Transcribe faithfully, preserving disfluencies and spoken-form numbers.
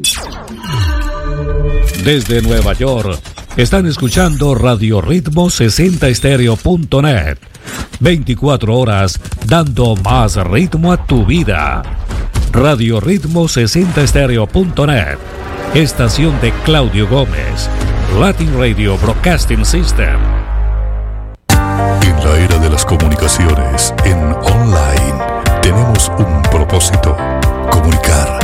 Desde Nueva York, están escuchando Radio Ritmo sesenta estéreo punto net. veinticuatro horas dando más ritmo a tu vida. Radio Ritmo sesenta estéreo punto net. Estación de Claudio Gómez. Latin Radio Broadcasting System. En la era de las comunicaciones, en online, tenemos un propósito: comunicar.